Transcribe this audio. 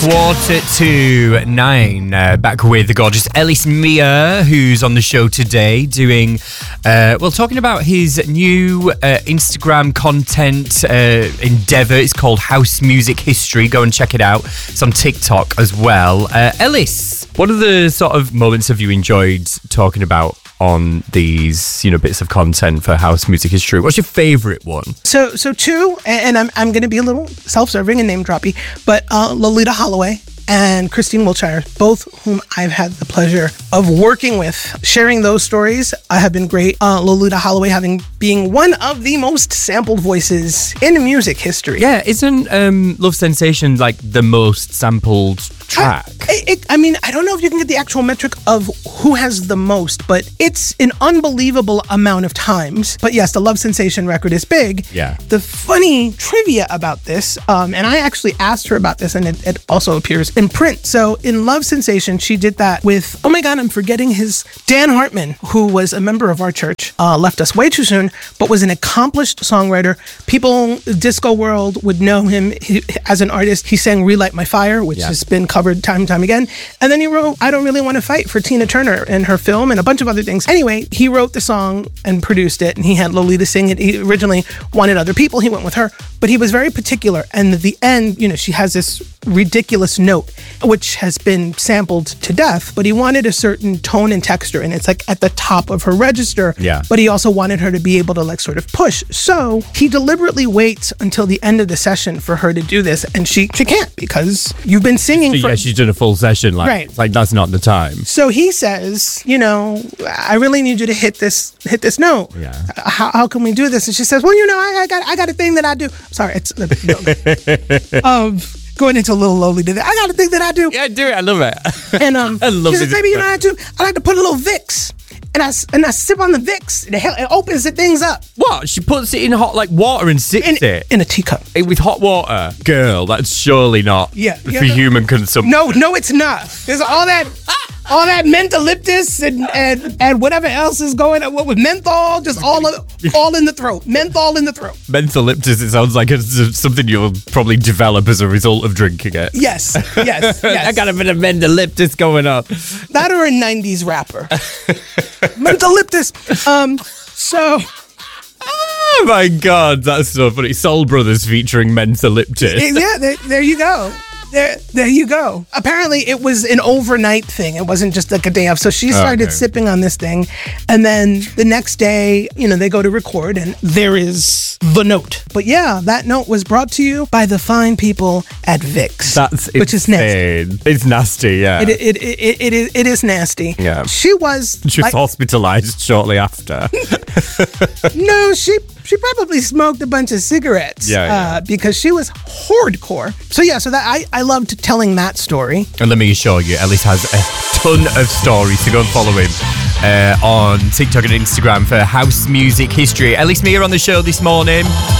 8:45, back with the gorgeous Ellis Mia, who's on the show today doing, talking about his new Instagram content endeavour. It's called House Music History. Go and check it out. It's on TikTok as well. Ellis, what are the sort of moments have you enjoyed talking about on these, bits of content for House Music History? What's your favourite one? So two, and I'm going to be a little self-serving and name-droppy, but Loleatta Holloway and Christine Wiltshire, both whom I've had the pleasure of working with, sharing those stories have been great. Loleatta Holloway being one of the most sampled voices in music history. Yeah, isn't Love Sensation like the most sampled track? I don't know if you can get the actual metric of who has the most, but it's an unbelievable amount of times. But yes, the Love Sensation record is big. Yeah. The funny trivia about this, and I actually asked her about this, and it also appears in print. So in Love Sensation, she did that with, oh my God, I'm forgetting Dan Hartman, who was a member of our church, left us way too soon, but was an accomplished songwriter. People, disco world would know him as an artist. He sang Relight My Fire, which has been covered time and time again. And then he wrote I Don't Really Want to Fight for Tina Turner in her film and a bunch of other things. Anyway, he wrote the song and produced it, and he had Lolita sing it. He originally wanted other people. He went with her, but he was very particular. And at the end, she has this ridiculous note, which has been sampled to death, but he wanted a certain tone and texture, and it's like at the top of her register. Yeah. But he also wanted her to be able to sort of push. So he deliberately waits until the end of the session for her to do this, and she can't, because you've been singing for... Yeah, she's done a full session. Right. It's like, that's not the time. So he says, I really need you to hit this note. Yeah. How can we do this? And she says, well, I got a thing that I do. Sorry, it's going into a little Lolita. I got a thing that I do. Yeah, do it. I love it. And I love she says, baby, I like to put a little Vicks. And I sip on the Vicks. It opens the things up. What? She puts it in hot water and sips it? In a teacup. With hot water? Girl, that's surely not for human consumption. No, it's not. There's all that mentholyptus and whatever else is going on with menthol, just all in the throat. Menthol in the throat. Mentholyptus, it sounds like it's something you'll probably develop as a result of drinking it. Yes. I got a bit of mentholyptus going on. That or a 90s rapper. Mentholyptus. So... Oh my God, that's so funny. Soul Brothers featuring mentholyptus. Yeah, there you go. There you go. Apparently, it was an overnight thing. It wasn't just like a day off. So she started sipping on this thing. And then the next day, they go to record and there is the note. But yeah, that note was brought to you by the fine people at Vicks. Which is nasty. It's nasty, yeah. It is nasty. Yeah. She was hospitalized shortly after. No, she probably smoked a bunch of cigarettes. Because she was hardcore. So yeah, that I loved telling that story. And let me assure you, Ellis has a ton of stories to go and follow him on TikTok and Instagram for House Music History. Ellis Mia on the show this morning.